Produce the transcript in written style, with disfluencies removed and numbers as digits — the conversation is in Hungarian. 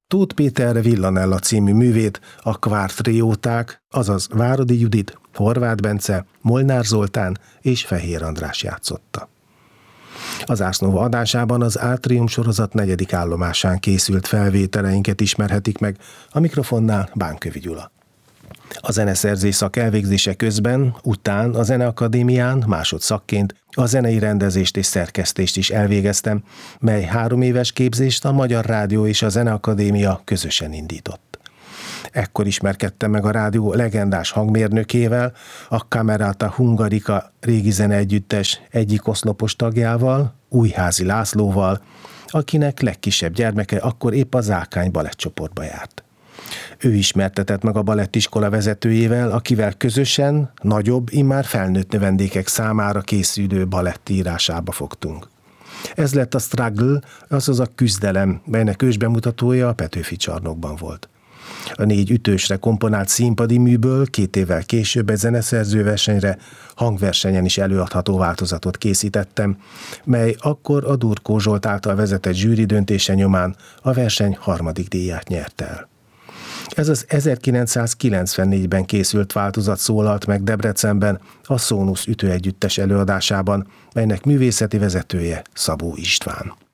Tóth Péter Villanella című művét a kvártrióták, azaz Váradi Judit, Horváth Bence, Molnár Zoltán és Fehér András játszotta. Az Ars Nova adásában az Átrium sorozat 4. állomásán készült felvételeinket ismerhetik meg, a mikrofonnál Bánkövi Gyula. A zeneszerzés szak elvégzése közben, után a Zeneakadémián másodszakként a zenei rendezést és szerkesztést is elvégeztem, mely 3 éves képzést a Magyar Rádió és a Zeneakadémia közösen indított. Ekkor ismerkedtem meg a rádió legendás hangmérnökével, a Camerata Hungarica régi zeneegyüttes egyik oszlopos tagjával, Újházi Lászlóval, akinek legkisebb gyermeke akkor épp a Zákány balettcsoportba járt. Ő ismertetett meg a balettiskola vezetőjével, akivel közösen nagyobb, immár felnőtt növendékek számára készülő balett írásába fogtunk. Ez lett a Struggle, azaz a küzdelem, melynek ősbemutatója a Petőfi Csarnokban volt. A 4 ütősre komponált színpadi műből 2 évvel később egy zeneszerzőversenyre, hangversenyen is előadható változatot készítettem, mely akkor a Durkó Zsolt által vezetett zsűri döntése nyomán a verseny 3. díját nyerte el. Ez az 1994-ben készült változat szólalt meg Debrecenben a Szónusz ütőegyüttes előadásában, melynek művészeti vezetője Szabó István.